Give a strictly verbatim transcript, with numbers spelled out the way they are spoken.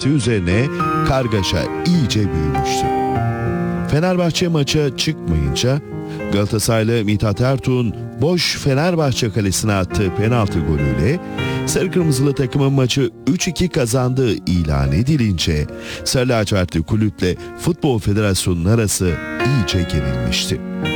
edilmesi üzerine kargaşa iyice büyümüştü. Fenerbahçe maça çıkmayınca Galatasaraylı Mithat Ertuğ'un boş Fenerbahçe kalesine attığı penaltı golüyle Sarı Kırmızılı takımın maçı üç iki kazandığı ilan edilince Sarı Lacivertli kulüple Futbol Federasyonu'nun arası iyice gerilmişti.